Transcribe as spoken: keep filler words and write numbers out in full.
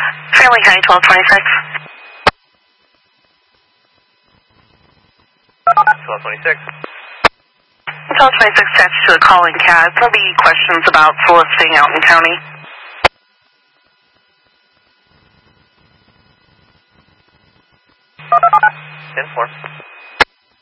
Fairleigh County twelve twenty-six. twelve twenty-six. twelve twenty-six attached to a calling cat. There'll be questions about soliciting out in county. ten four.